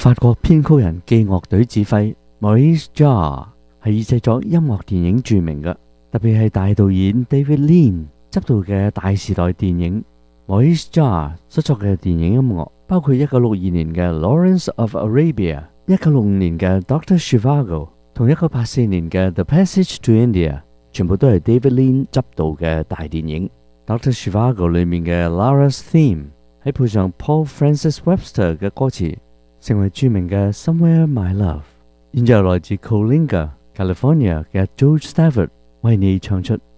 法國編曲人暨樂隊指揮 Maurice Jarre 係以製作音樂電影著名嘅，特別係大導演 David Lean 執導嘅大時代電影。Maurice Jarre 所作嘅電影音樂包括1962年嘅 Lawrence of Arabia、1965年嘅 Dr. Zhivago 同1984年嘅 The Passage to India， 全部都係 David Lean 執導嘅大電影。Dr. Zhivago 裏面嘅 Lara's Theme 喺配上 Paul Francis Webster 嘅歌詞，成為著名嘅 Somewhere My Love。現在來自 Coalinga California 嘅 George Stafford 為你唱出